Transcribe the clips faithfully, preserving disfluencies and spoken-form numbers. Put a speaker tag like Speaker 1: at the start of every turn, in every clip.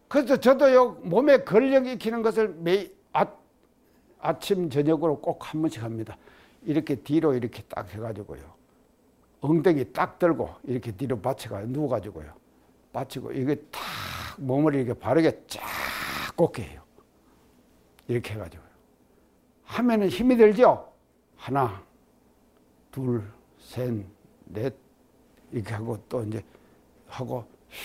Speaker 1: 그래서 저도요, 몸에 근력 익히는 것을 매일 아, 아침, 저녁으로 꼭 한 번씩 합니다. 이렇게 뒤로 이렇게 딱 해가지고요. 엉덩이 딱 들고 이렇게 뒤로 받쳐가 누워가지고요. 받치고 이게 탁 몸을 이렇게 바르게 쫙 꽂게 해요. 이렇게 해가지고요. 하면은 힘이 들죠? 하나, 둘, 셋, 넷 이렇게 하고 또 이제 하고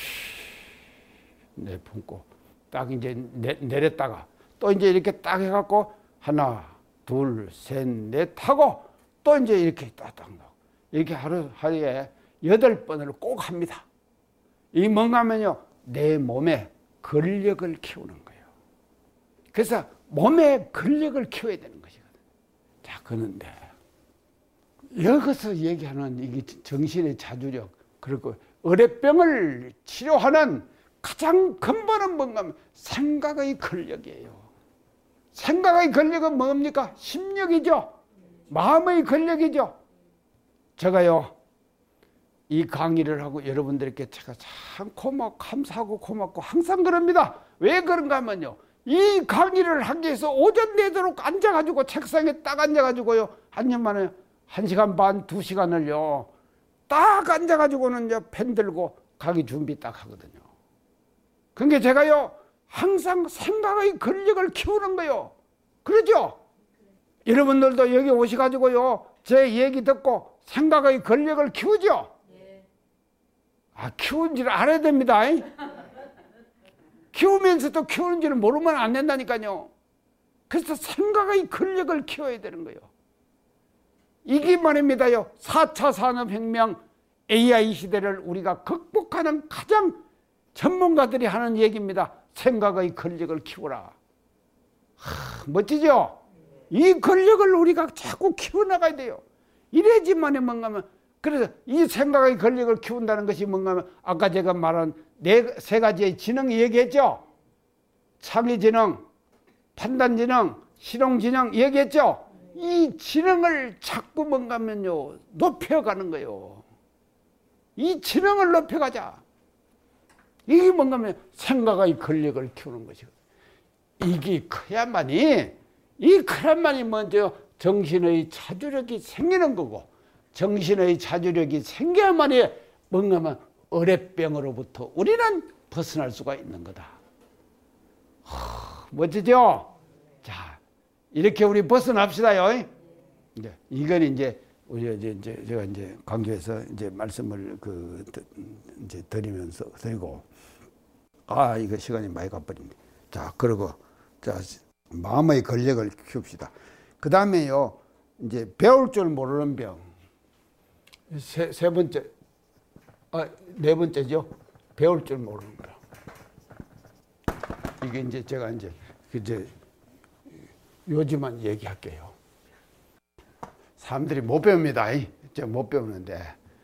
Speaker 1: 내품고 딱 이제 내, 내렸다가 또 이제 이렇게 딱 해갖고 하나, 둘, 셋, 넷 하고 또 이제 이렇게 딱딱 이렇게 하루 하루에 여덟 번을 꼭 합니다. 이 뭔가 하면요, 내 몸에 근력을 키우는 거예요. 그래서 몸에 근력을 키워야 되는 것이거든요. 자, 그런데 여기서 얘기하는 이게 정신의 자주력, 그리고 어뢰병을 치료하는 가장 근본은 뭔가 하면 생각의 근력이에요. 생각의 근력은 뭡니까? 심력이죠. 마음의 근력이죠. 제가요, 이 강의를 하고 여러분들께 제가 참 고맙고 감사하고 고맙고 항상 그럽니다. 왜 그런가 하면요, 이 강의를 하기 위해서 오전 내도록 앉아가지고 책상에 딱 앉아가지고요, 한년만에 한 시간 반, 두 시간을요 딱 앉아가지고는 이제 펜 들고 강의 준비 딱 하거든요. 그러니까 제가요 항상 생각의 근력을 키우는 거예요. 그러죠? 여러분들도 여기 오셔가지고요 제 얘기 듣고 생각의 근력을 키우죠? 아, 키운지를 알아야 됩니다. 키우면서도 키우는지를 모르면 안 된다니까요. 그래서 생각의 근력을 키워야 되는 거예요. 이게 말입니다요, 사 차 산업혁명 에이아이 시대를 우리가 극복하는 가장 전문가들이 하는 얘기입니다. 생각의 근력을 키워라. 하, 멋지죠? 이 근력을 우리가 자꾸 키워나가야 돼요. 이래야지만이 뭔가 하면, 그래서 이 생각의 근력을 키운다는 것이 뭔가 하면 아까 제가 말한 네, 세 가지의 지능 얘기했죠? 창의지능, 판단지능, 실용지능 얘기했죠? 이 지능을 자꾸 뭔가 하면요 높여가는 거예요. 이 지능을 높여가자. 이게 뭔가 하면 생각의 근력을 키우는 것이거든요. 이게 커야만이, 이 커야만이 먼저 정신의 자주력이 생기는 거고, 정신의 자주력이 생겨야만이 뭔가 하면 어뢰병으로부터 우리는 벗어날 수가 있는 거다. 허, 멋지죠? 자, 이렇게 우리 벗어납시다요. 이제 이건 이제 우리 이제, 이제 제가 이제 강조해서 이제 말씀을 그 이제 드리면서 드리고, 아, 이거 시간이 많이 가버립니다. 자, 그리고 자, 마음의 근력을 키웁시다. 그 다음에요, 이제 배울 줄 모르는 병. 세, 세 번째, 아, 네 번째죠. 배울 줄 모르는 거야. 이게 이제 제가 이제, 이제 요즘만 얘기할게요. 사람들이 못 배웁니다. 제가 못 배우는데.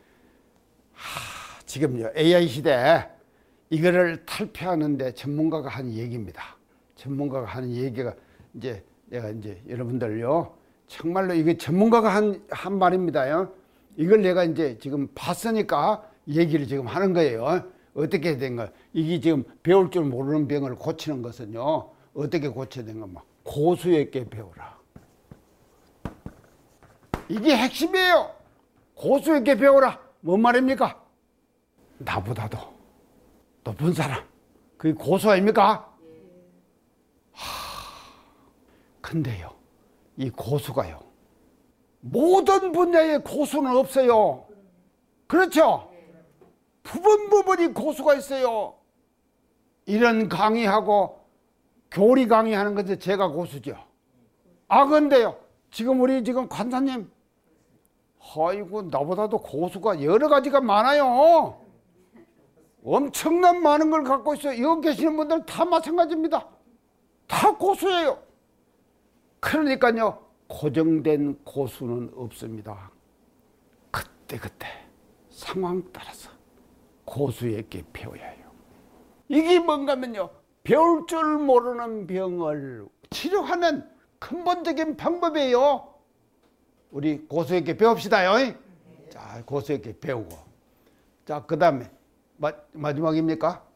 Speaker 1: 하, 지금요, 에이아이 시대에 이거를 탈피하는데 전문가가 하는 얘기입니다. 전문가가 하는 얘기가 이제 내가 이제 여러분들요, 정말로 이게 전문가가 한, 한 말입니다요. 이걸 내가 이제 지금 봤으니까 얘기를 지금 하는 거예요. 어떻게 된 거야? 이게 지금 배울 줄 모르는 병을 고치는 것은요, 어떻게 고쳐야 되는가? 막 고수에게 배우라. 이게 핵심이에요. 고수에게 배우라. 뭔 말입니까? 나보다도 높은 사람, 그게 고수 아닙니까? 하, 근데요, 이 고수가요, 모든 분야에 고수는 없어요. 그렇죠? 부분 부분이 고수가 있어요. 이런 강의하고 교리 강의하는 것에 제가 고수죠. 아, 근데요, 지금 우리 지금 관사님, 아이고, 나보다도 고수가 여러 가지가 많아요. 엄청난 많은 걸 갖고 있어요. 여기 계시는 분들 다 마찬가지입니다. 다 고수예요. 그러니까요, 고정된 고수는 없습니다. 그때그때 상황 따라서 고수에게 배워야 해요. 이게 뭔가면요, 배울 줄 모르는 병을 치료하는 근본적인 방법이에요. 우리 고수에게 배웁시다요. 자, 고수에게 배우고. 자, 그 다음에 마지막입니까?